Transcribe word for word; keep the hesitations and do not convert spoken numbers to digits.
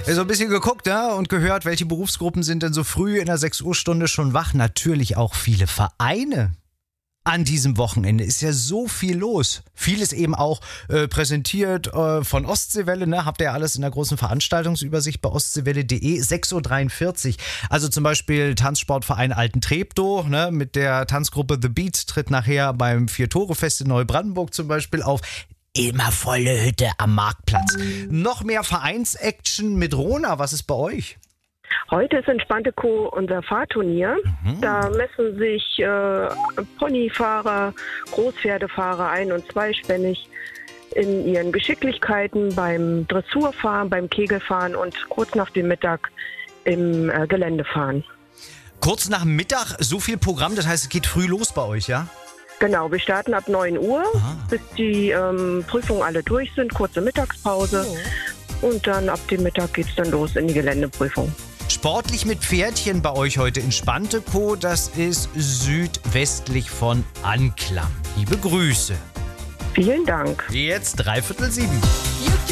So ein bisschen geguckt, ne? Und gehört, welche Berufsgruppen sind denn so früh in der sechs Uhr Stunde schon wach? Natürlich auch viele Vereine. An diesem Wochenende ist ja so viel los. Vieles eben auch äh, präsentiert äh, von Ostseewelle, ne? Habt ihr ja alles in der großen Veranstaltungsübersicht bei ostseewelle punkt de. sechs Uhr dreiundvierzig. Also zum Beispiel Tanzsportverein Alten Treptow, ne? Mit der Tanzgruppe The Beat tritt nachher beim Vier-Tore-Fest in Neubrandenburg zum Beispiel auf. Immer volle Hütte am Marktplatz. Noch mehr Vereinsaction mit Rona. Was ist bei euch? Heute ist Entspannte Co. unser Fahrturnier. Mhm. Da messen sich äh, Ponyfahrer, Großpferdefahrer ein- und zweispännig in ihren Geschicklichkeiten beim Dressurfahren, beim Kegelfahren und kurz nach dem Mittag im äh, Geländefahren. Kurz nach Mittag, so viel Programm, das heißt, es geht früh los bei euch, ja? Genau, wir starten ab neun Uhr, Aha. bis die ähm, Prüfungen alle durch sind, kurze Mittagspause oh. und dann ab dem Mittag geht es dann los in die Geländeprüfung. Sportlich mit Pferdchen bei euch heute in Spantekow, das ist südwestlich von Anklam. Liebe Grüße. Vielen Dank. Jetzt dreiviertel sieben.